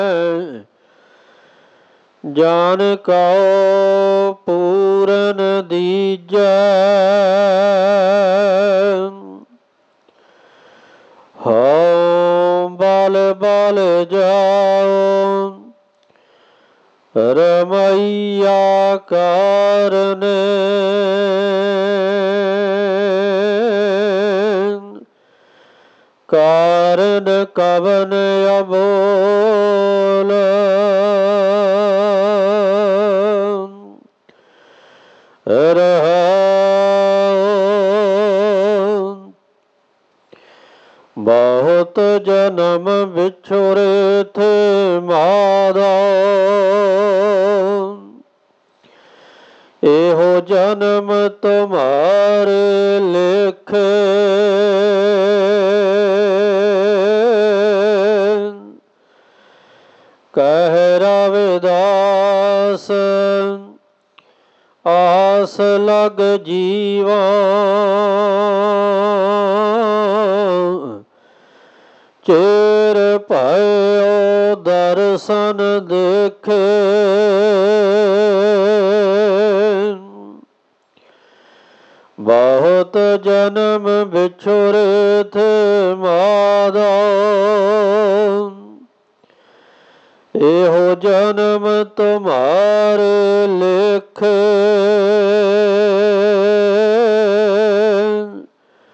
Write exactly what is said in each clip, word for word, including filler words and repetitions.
ਜਾਨ ਕਉ ਪੂਰਨ ਦੀਜੈ। ਹਉ ਬਲ ਬਲ ਜਾਉ ਰਮਈਆ ਕਾਰਨੇ। ਕਾਰਨ ਕਵਨ ਅਬੋਲ ਰਹਾਉ। ਬਹੁਤ ਜਨਮ ਵਿਛੁਰੇ ਥੇ ਮਾਧੋ। ਇਹੋ ਜਨਮ ਤੁਮਾਰੇ ਲਿਖੇ। ਕਹਿ ਰਵਿਦਾਸ ਆਸ ਲਗ ਜੀਵਾ। ਚਿਰ ਭਇਓ ਦਰਸ਼ਨ ਦੇਖੇ। ਬਹੁਤ ਜਨਮ ਵਿਛੁਰੇ ਥੇ ਮਾਧੋ। ਇਹੋ ਜਨਮ ਤੁਮਾਰੇ ਲਿਖੇ।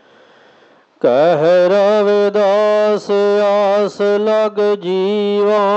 ਕਹਿ ਰਵਿਦਾਸ ਆਸ ਲਗ ਜੀਵਾ।